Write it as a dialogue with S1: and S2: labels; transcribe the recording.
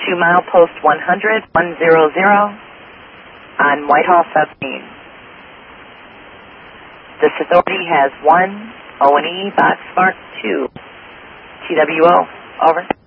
S1: milepost 100, 100 on Whitehall Submarine. This authority has 1 O&E Box Mark 2. TWO, over.